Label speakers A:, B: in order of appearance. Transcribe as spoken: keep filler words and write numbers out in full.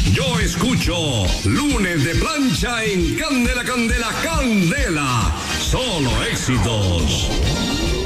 A: Yo escucho Lunes de Plancha en Candela, Candela, Candela. Solo éxitos.